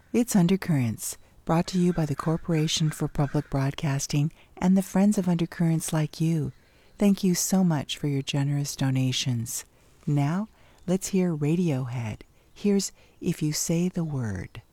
It's Undercurrents, brought to you by the Corporation for Public Broadcasting and the friends of Undercurrents like you. Thank you so much for your generous donations. Now, let's hear Radiohead. Here's If You Say the Word.